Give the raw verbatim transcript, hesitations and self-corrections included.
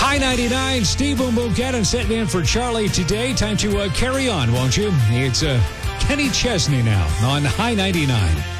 High ninety-nine, Steve Boom Boom Cannon sitting in for Charlie today. Time to uh, carry on, won't you? It's uh, Kenny Chesney now on High ninety-nine.